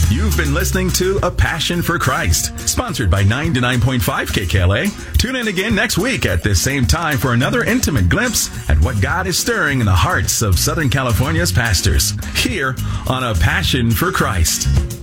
You've been listening to A Passion for Christ, sponsored by 99.5 KKLA. Tune in again next week at this same time for another intimate glimpse at what God is stirring in the hearts of Southern California's pastors, here on A Passion for Christ.